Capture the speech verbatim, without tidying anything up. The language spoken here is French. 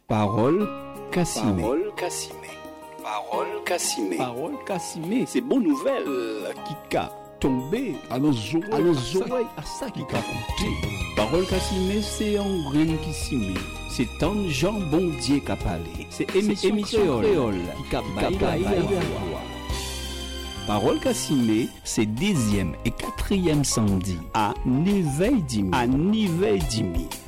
Parole Cassimé. Parole Cassimé. Parole Cassimé. Parole Cassimé. C'est bonne nouvelle qui a tombé à nos oreilles. À nos oreilles, à ça qui a coûté. Parole Cassimé, c'est un grain qui s'y c'est un Jean Bondier qui a parlé. C'est émission créole qui a baillé. Parole Cassimé, c'est dixième et quatrième samedi à Niveil Dimi. À Niveil Dimi.